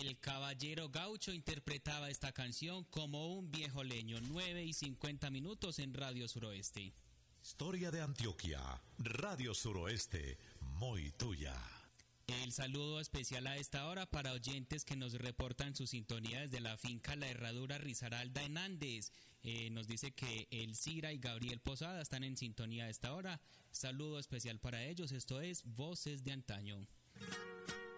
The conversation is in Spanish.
El Caballero Gaucho interpretaba esta canción como un viejo leño. 9:50 en Radio Suroeste. Historia de Antioquia, Radio Suroeste, muy tuya. El saludo especial a esta hora para oyentes que nos reportan su sintonía desde la finca La Herradura Risaralda en Andes. Nos dice que Elcira y Gabriel Posada están en sintonía a esta hora. Saludo especial para ellos. Esto es Voces de Antaño.